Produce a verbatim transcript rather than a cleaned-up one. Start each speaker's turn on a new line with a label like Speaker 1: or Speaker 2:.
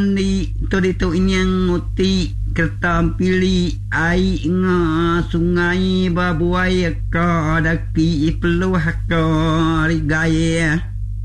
Speaker 1: Di to dito inyang nguti kertam pilih ai nga sungai babuai ka daki perlu hakka rigaya